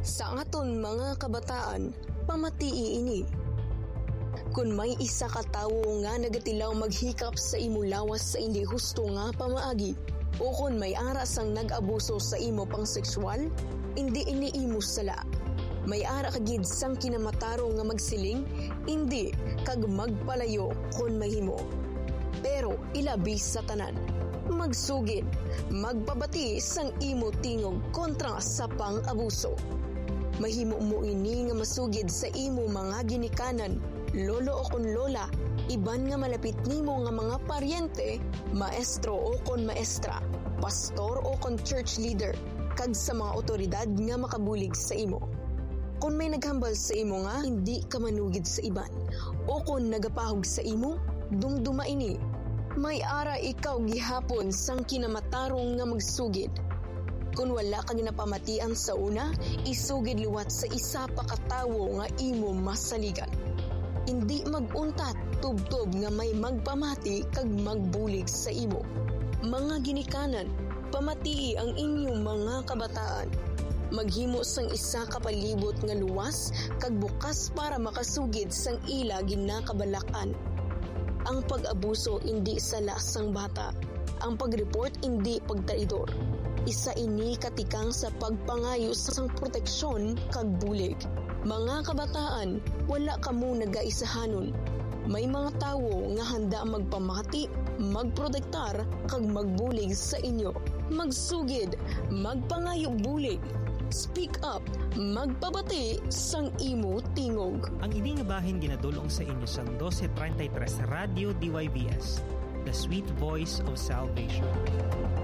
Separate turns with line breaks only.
Sa aton mga kabataan, pamatii ini. Kung may isa ka tawo nga nagatilaw maghikap sa imo lawas sa hindi husto nga pamaagi, o kung may aras ang nag-abuso sa imo pang sexual, hindi iniimo sala. May ara kagid sang kinamataro nga magsiling, hindi kag magpalayo kung mahimo. Pero ilabi sa tanan, magsugid, magpabati sang imo tingog kontra sa pang-abuso. Mahimo mo ini nga masugid sa imo mga ginikanan, lolo o kon lola, iban nga malapit nimo nga mga paryente, maestro o kon maestra, pastor o kon church leader, kag sa mga otoridad nga makabulig sa imo. Kung may naghambal sa imo nga hindi ka manugid sa iban, o kung nagapahog sa imo, dumduma ini. May ara ikaw gihapon sang kinamatarong nga magsugid. Kung wala ka ginapamatian sa una, isugid liwat sa isa pa katawo nga imo masaligan. Hindi maguntat tubtob nga may magpamati kag magbulig sa imo. Mga ginikanan, pamatii ang inyong mga kabataan. Maghimo sang isa ka palibot nga luwas kag bukas para makasugid sang ila ginakabalakan. Ang pag-abuso hindi sala sang bata. Ang pag-report hindi pagtraidor. Isa ini katikang sa pagpangayo sa sang proteksyon kag bulig. Mga kabataan, wala kamo nagaisahanon. May mga tawo nga handa magpamati, magprotektar kag magbulig sa inyo. Magsugid, magpangayo bulig. Speak up, magpabati sang imo tingog.
Ang ini nga bahin ginadulong sa inyo sa 1233 Radio DYBS, The Sweet Voice of Salvation.